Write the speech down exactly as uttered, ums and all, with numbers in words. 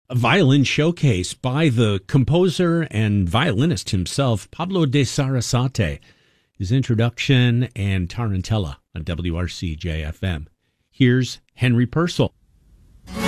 A violin showcase by the composer and violinist himself, Pablo de Sarasate. His introduction and Tarantella on W R C J F M. Here's Henry Purcell.